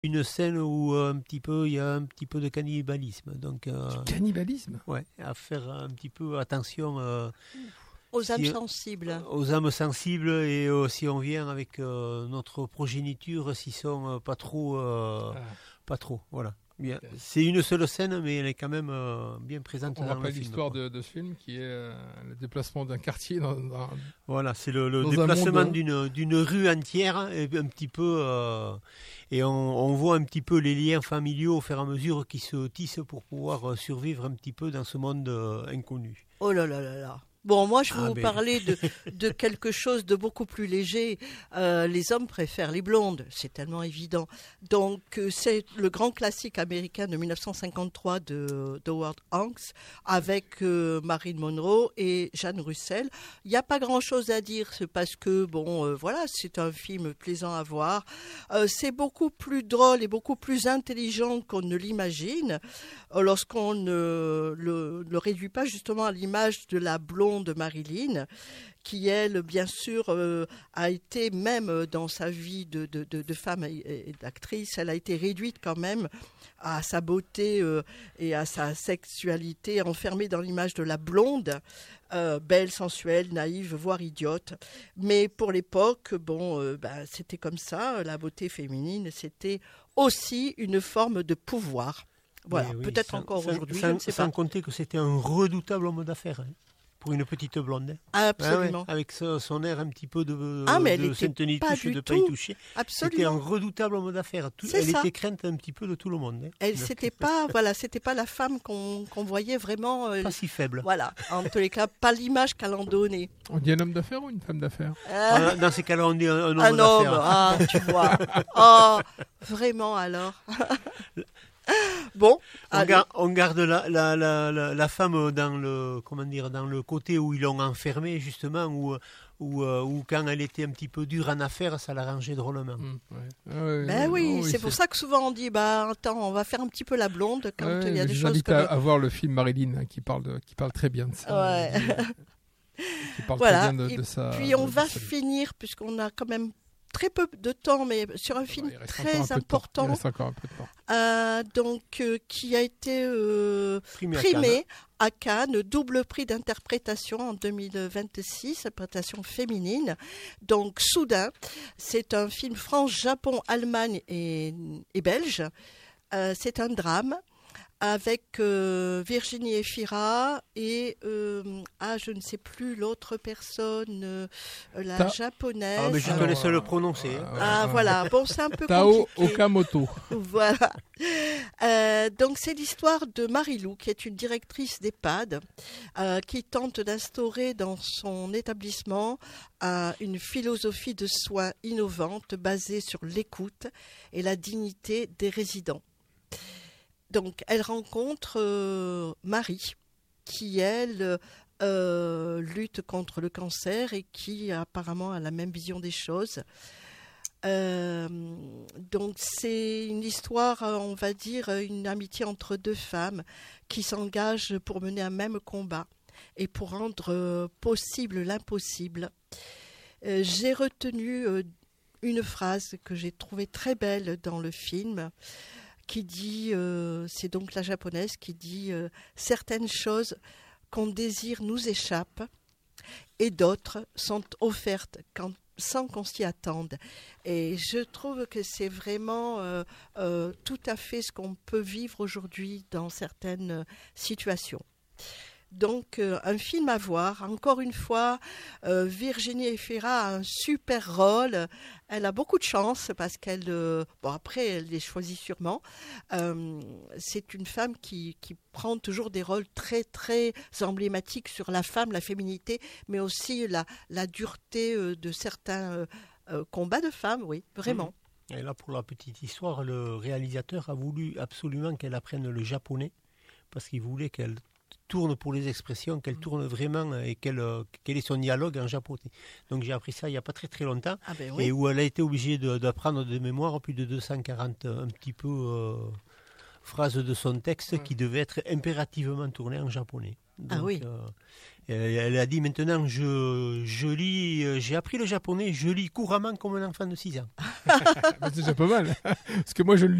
une scène où il y a un petit peu de cannibalisme. Donc, Du cannibalisme? Ouais, à faire un petit peu attention aux âmes sensibles. Aux âmes sensibles et si on vient avec notre progéniture, s'ils sont pas trop, voilà. Bien. C'est une seule scène, mais elle est quand même bien présente dans le film. On rappelle l'histoire de ce film qui est le déplacement d'un quartier Voilà, c'est le déplacement d'une rue entière, et un petit peu, et on voit un petit peu les liens familiaux au fur et à mesure qui se tissent pour pouvoir survivre un petit peu dans ce monde inconnu. Oh là là là là. Bon, moi, je vais vous parler de quelque chose de beaucoup plus léger. Les hommes préfèrent les blondes, c'est tellement évident. Donc, c'est le grand classique américain de 1953 d'Howard Hawks avec Marilyn Monroe et Jane Russell. Il n'y a pas grand-chose à dire, c'est parce que, voilà, c'est un film plaisant à voir. C'est beaucoup plus drôle et beaucoup plus intelligent qu'on ne l'imagine lorsqu'on ne le réduit pas justement à l'image de la blonde de Marilyn, qui elle, bien sûr, a été même dans sa vie de femme et d'actrice, elle a été réduite quand même à sa beauté et à sa sexualité, enfermée dans l'image de la blonde, belle, sensuelle, naïve, voire idiote. Mais pour l'époque, c'était comme ça, la beauté féminine, c'était aussi une forme de pouvoir. Voilà, oui, peut-être encore aujourd'hui, je ne sais pas. Sans compter que c'était un redoutable homme d'affaires. Pour une petite blonde. Absolument. Avec son air un petit peu de Saint-Denis touché, de Paris touché. Absolument. C'était un redoutable homme d'affaires. Elle était crainte un petit peu de tout le monde. C'était pas la femme qu'on voyait vraiment. Pas si faible. Voilà. En tous les cas, pas l'image qu'elle en donnait. On dit un homme d'affaires ou une femme d'affaires? Dans ces cas-là, on dit un homme d'affaires. Un homme, ah, tu vois. Oh, vraiment alors. Bon, on garde la femme dans le côté où ils l'ont enfermée justement, où quand elle était un petit peu dure en affaires, ça l'arrangeait drôlement. Oui, c'est pour ça que souvent on dit attends, on va faire un petit peu la blonde quand il y a des choses comme... à voir le film Marilyn qui parle très bien de ça. Ouais. Qui parle voilà. très bien de ça. Puis on va finir, puisqu'on a quand même très peu de temps, mais sur un film très important, il reste encore un peu de temps. Qui a été primé à Cannes, double prix d'interprétation en 2026, interprétation féminine. Donc, Soudain, c'est un film France, Japon, Allemagne et Belge. C'est un drame avec Virginie Efira et je ne sais plus l'autre personne, la japonaise. Ah, mais je te laisse le prononcer. Voilà, bon, c'est un peu Tao compliqué. Okamoto. Voilà. Donc c'est l'histoire de Marie-Lou, qui est une directrice d'EHPAD, qui tente d'instaurer dans son établissement une philosophie de soins innovante basée sur l'écoute et la dignité des résidents. Donc, elle rencontre Marie, qui, elle, lutte contre le cancer et qui, apparemment, a la même vision des choses. Donc, c'est une histoire, on va dire, une amitié entre deux femmes qui s'engagent pour mener un même combat et pour rendre possible l'impossible. J'ai retenu une phrase que j'ai trouvée très belle dans le film, qui dit, c'est donc la japonaise qui dit certaines choses qu'on désire nous échappent et d'autres sont offertes sans qu'on s'y attende. Et je trouve que c'est vraiment tout à fait ce qu'on peut vivre aujourd'hui dans certaines situations. Donc, un film à voir. Encore une fois, Virginie Efira a un super rôle. Elle a beaucoup de chance parce qu'elle... après, elle les choisit sûrement. C'est une femme qui prend toujours des rôles très, très emblématiques sur la femme, la féminité, mais aussi la dureté de certains combats de femmes, oui, vraiment. Et là, pour la petite histoire, le réalisateur a voulu absolument qu'elle apprenne le japonais parce qu'il voulait qu'elle tourne pour les expressions, qu'elle tourne vraiment et quel est son dialogue en japonais. Donc j'ai appris ça il n'y a pas très très longtemps, oui. Et où elle a été obligée d'apprendre de mémoire plus de 240 un petit peu phrases de son texte qui devaient être impérativement tournées en japonais. Donc, Elle a dit maintenant, je lis, j'ai appris le japonais, je lis couramment comme un enfant de 6 ans. C'est déjà pas mal. Parce que moi, je le